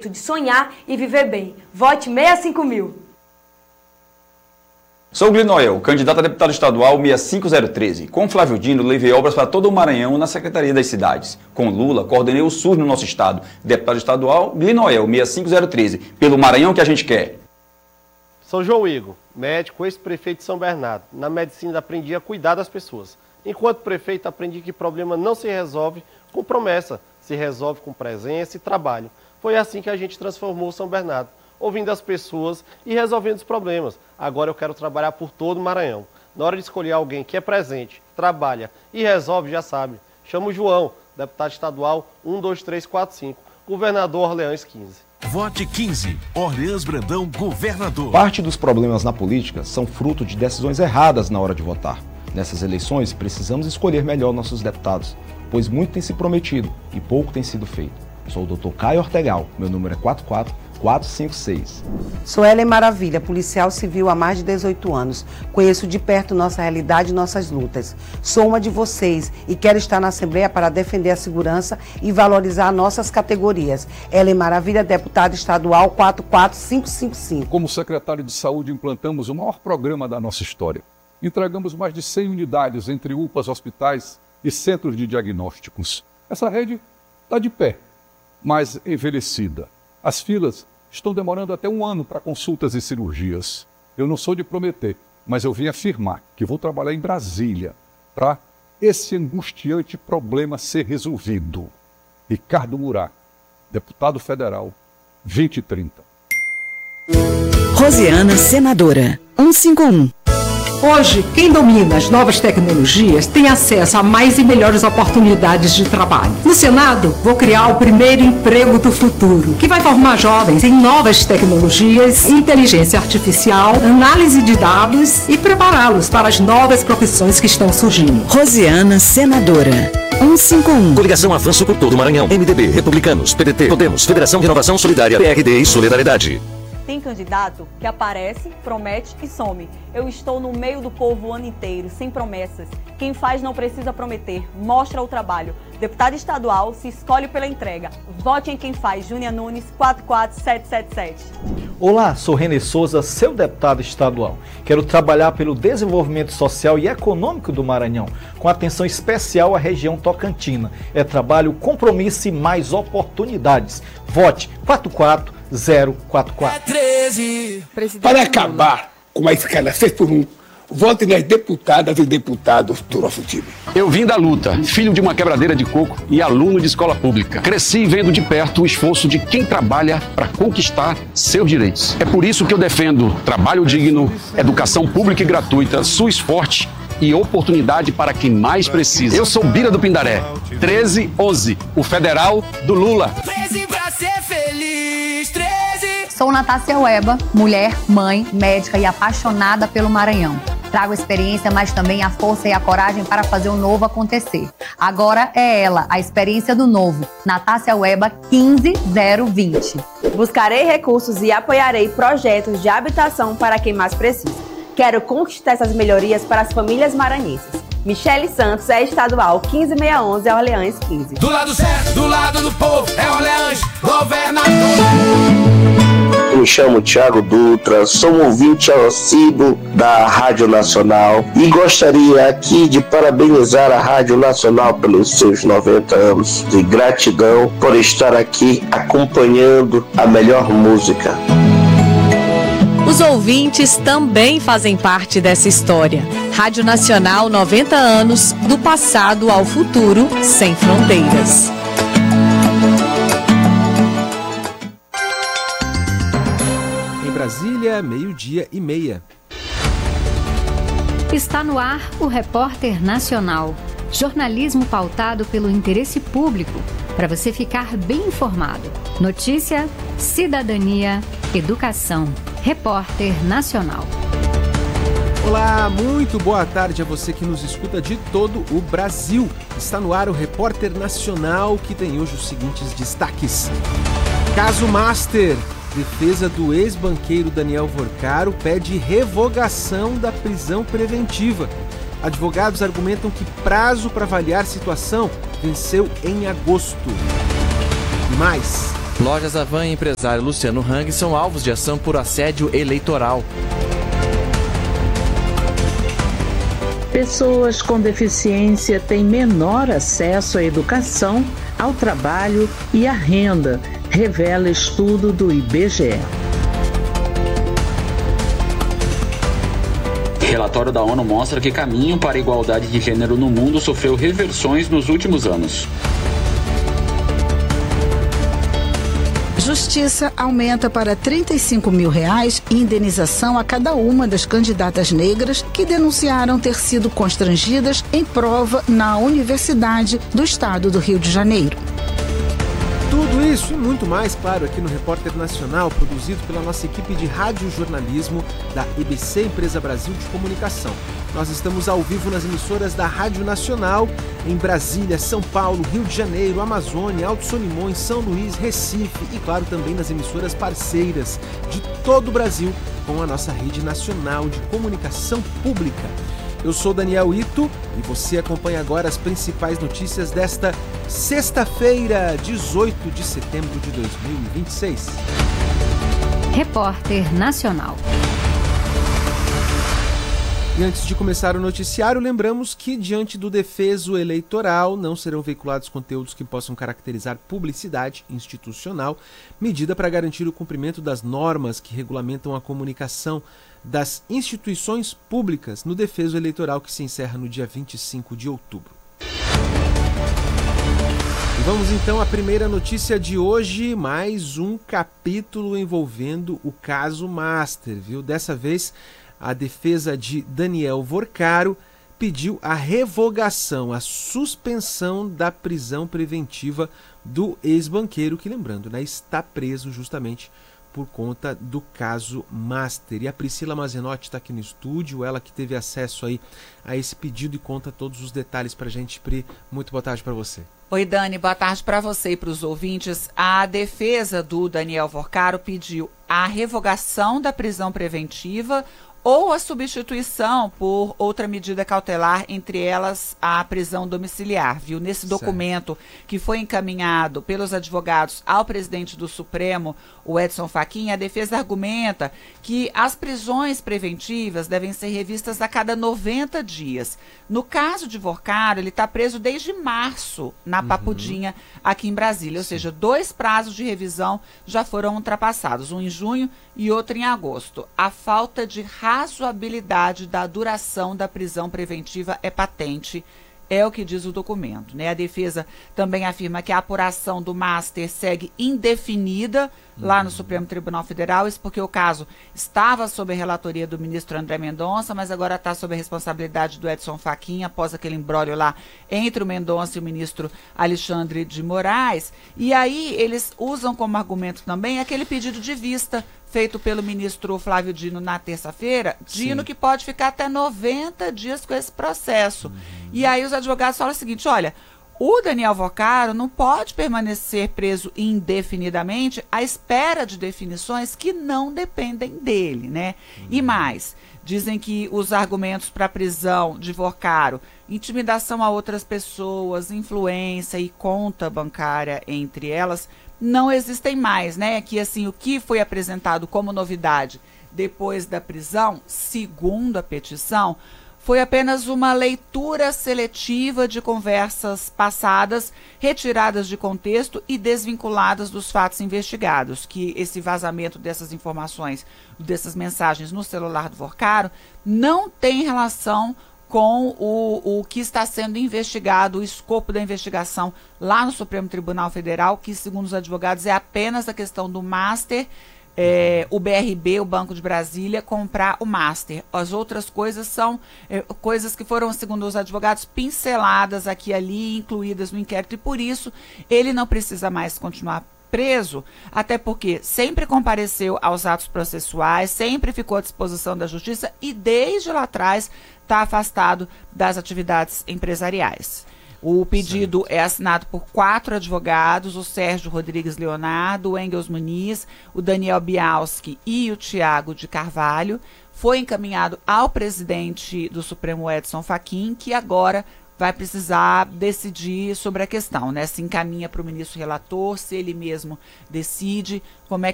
direito de sonhar e viver bem. Vote 65000. Sou Glinoel, candidato a deputado estadual 65013. Com Flávio Dino, levei obras para todo o Maranhão na Secretaria das Cidades. Com Lula, coordenei o SUS no nosso estado. Deputado estadual Glinoel 65013. Pelo Maranhão que a gente quer. Sou João Igor, médico, ex-prefeito de São Bernardo. Na medicina aprendi a cuidar das pessoas. Enquanto prefeito, aprendi que problema não se resolve com promessa, se resolve com presença e trabalho. Foi assim que a gente transformou São Bernardo, ouvindo as pessoas e resolvendo os problemas. Agora eu quero trabalhar por todo o Maranhão. Na hora de escolher alguém que é presente, trabalha e resolve, já sabe. Chama o João, deputado estadual 12345, governador Orleans 15. Vote 15, Orleans Brandão, governador. Parte dos problemas na política são fruto de decisões erradas na hora de votar. Nessas eleições, precisamos escolher melhor nossos deputados, pois muito tem se prometido e pouco tem sido feito. Sou o Dr. Caio Ortegal, meu número é 44456. Sou Ellen Maravilha, policial civil há mais de 18 anos. Conheço de perto nossa realidade e nossas lutas. Sou uma de vocês e quero estar na Assembleia para defender a segurança e valorizar nossas categorias. Ellen Maravilha, deputada estadual 44555. Como secretário de Saúde, implantamos o maior programa da nossa história. Entregamos mais de 100 unidades entre UPAs, hospitais e centros de diagnósticos. Essa rede está de pé, mas envelhecida. As filas estão demorando até 1 ano para consultas e cirurgias. Eu não sou de prometer, mas eu vim afirmar que vou trabalhar em Brasília para esse angustiante problema ser resolvido. Ricardo Murat, deputado federal, 2030. Rosiana, senadora, 151. Hoje, quem domina as novas tecnologias tem acesso a mais e melhores oportunidades de trabalho. No Senado, vou criar o primeiro emprego do futuro, que vai formar jovens em novas tecnologias, inteligência artificial, análise de dados e prepará-los para as novas profissões que estão surgindo. Rosiana, senadora, 151. Coligação Avanço por todo o Maranhão. MDB, Republicanos, PDT, Podemos, Federação de Renovação Solidária, PRD e Solidariedade. Tem candidato que aparece, promete e some. Eu estou no meio do povo o ano inteiro, sem promessas. Quem faz não precisa prometer, mostra o trabalho. Deputado estadual se escolhe pela entrega. Vote em quem faz, Júnior Nunes, 44777. Olá, sou René Souza, seu deputado estadual. Quero trabalhar pelo desenvolvimento social e econômico do Maranhão, com atenção especial à região tocantina. É trabalho, compromisso e mais oportunidades. Vote 44044. Para acabar com a escala 6x1, vote nas deputadas e deputados do nosso time. Eu vim da luta, filho de uma quebradeira de coco e aluno de escola pública. Cresci vendo de perto o esforço de quem trabalha para conquistar seus direitos. É por isso que eu defendo trabalho digno, educação pública e gratuita, SUS forte e oportunidade para quem mais precisa. Eu sou Bira do Pindaré, 1311, o federal do Lula. 13 pra ser feliz, 13. Sou Natácia Weba, mulher, mãe, médica e apaixonada pelo Maranhão. Trago a experiência, mas também a força e a coragem para fazer o novo acontecer. Agora é ela, a experiência do novo. Natácia Weba, 15020. Buscarei recursos e apoiarei projetos de habitação para quem mais precisa. Quero conquistar essas melhorias para as famílias maranhenses. Michele Santos é estadual 15611, Orleans 15. Do lado certo, do lado do povo, é Orleans, governador. Me chamo Thiago Dutra, sou um ouvinte assíduo da Rádio Nacional e gostaria aqui de parabenizar a Rádio Nacional pelos seus 90 anos de gratidão por estar aqui acompanhando a melhor música. Os ouvintes também fazem parte dessa história. Rádio Nacional, 90 anos, do passado ao futuro, sem fronteiras. Em Brasília, 12:30. Está no ar o Repórter Nacional. Jornalismo pautado pelo interesse público, para você ficar bem informado. Notícia, cidadania, educação. Repórter Nacional. Olá, muito boa tarde a você que nos escuta de todo o Brasil. Está no ar o Repórter Nacional, que tem hoje os seguintes destaques. Caso Master. Defesa do ex-banqueiro Daniel Vorcaro pede revogação da prisão preventiva. Advogados argumentam que prazo para avaliar situação venceu em agosto. E mais, Lojas Havan e empresário Luciano Hang são alvos de ação por assédio eleitoral. Pessoas com deficiência têm menor acesso à educação, ao trabalho e à renda, revela estudo do IBGE. Relatório da ONU mostra que caminho para a igualdade de gênero no mundo sofreu reversões nos últimos anos. Justiça aumenta para R$ 35 mil indenização a cada uma das candidatas negras que denunciaram ter sido constrangidas em prova na Universidade do Estado do Rio de Janeiro. Tudo isso e muito mais, claro, aqui no Repórter Nacional, produzido pela nossa equipe de radiojornalismo da EBC Empresa Brasil de Comunicação. Nós estamos ao vivo nas emissoras da Rádio Nacional, em Brasília, São Paulo, Rio de Janeiro, Amazônia, Alto Solimões, São Luís, Recife e, claro, também nas emissoras parceiras de todo o Brasil, com a nossa rede nacional de comunicação pública. Eu sou Daniel Ito e você acompanha agora as principais notícias desta sexta-feira, 18 de setembro de 2026. Repórter Nacional. E antes de começar o noticiário, lembramos que, diante do defeso eleitoral, não serão veiculados conteúdos que possam caracterizar publicidade institucional, medida para garantir o cumprimento das normas que regulamentam a comunicação das instituições públicas no defeso eleitoral que se encerra no dia 25 de outubro. E vamos então à primeira notícia de hoje, mais um capítulo envolvendo o caso Master, viu? Dessa vez, a defesa de Daniel Vorcaro pediu a revogação, a suspensão da prisão preventiva do ex-banqueiro, que, lembrando, né, está preso justamente por conta do caso Master. E a Priscila Mazenotti está aqui no estúdio, ela que teve acesso aí a esse pedido e conta todos os detalhes para a gente. Pri, muito boa tarde para você. Oi, Dani, boa tarde para você e para os ouvintes. A defesa do Daniel Vorcaro pediu a revogação da prisão preventiva ou a substituição por outra medida cautelar, entre elas a prisão domiciliar, viu? Nesse documento que foi encaminhado pelos advogados ao presidente do Supremo, o Edson Fachin, a defesa argumenta que as prisões preventivas devem ser revistas a cada 90 dias. No caso de Vorcaro, ele está preso desde março na Papudinha, aqui em Brasília, ou seja, 2 prazos de revisão já foram ultrapassados, um em junho e outro em agosto. A falta de razoabilidade da duração da prisão preventiva é patente, é o que diz o documento, né? A defesa também afirma que a apuração do Master segue indefinida lá no Supremo Tribunal Federal, isso porque o caso estava sob a relatoria do ministro André Mendonça, mas agora está sob a responsabilidade do Edson Fachin, após aquele imbróglio lá entre o Mendonça e o ministro Alexandre de Moraes. E aí eles usam como argumento também aquele pedido de vista feito pelo ministro Flávio Dino na terça-feira, Dino que pode ficar até 90 dias com esse processo. E aí os advogados falam o seguinte, olha, o Daniel Vorcaro não pode permanecer preso indefinidamente à espera de definições que não dependem dele, né? E mais, dizem que os argumentos para a prisão de Vorcaro, intimidação a outras pessoas, influência e conta bancária entre elas, não existem mais, né? Que assim, o que foi apresentado como novidade depois da prisão, segundo a petição, foi apenas uma leitura seletiva de conversas passadas, retiradas de contexto e desvinculadas dos fatos investigados, que esse vazamento dessas informações, dessas mensagens no celular do Vorcaro, não tem relação com o que está sendo investigado, o escopo da investigação lá no Supremo Tribunal Federal, que, segundo os advogados, é apenas a questão do Master, o BRB, o Banco de Brasília, comprar o Master. As outras coisas são coisas que foram, segundo os advogados, pinceladas aqui e ali, incluídas no inquérito, e por isso ele não precisa mais continuar preso, até porque sempre compareceu aos atos processuais, sempre ficou à disposição da justiça e desde lá atrás está afastado das atividades empresariais. O pedido é assinado por 4 advogados, o Sérgio Rodrigues Leonardo, o Engels Muniz, o Daniel Bialski e o Tiago de Carvalho. Foi encaminhado ao presidente do Supremo, Edson Fachin, que agora vai precisar decidir sobre a questão, né? Se encaminha para o ministro relator, se ele mesmo decide como é